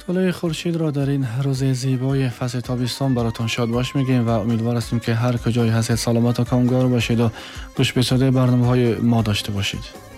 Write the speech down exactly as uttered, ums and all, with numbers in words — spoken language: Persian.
طلوع خورشید را در این روز زیبای فصل تابستان براتون شاد باش میگیم و امیدوار هستیم که هر کجای هستید سلامت و کامگار باشید و گوش به صدای برنامه‌های ما داشته باشید.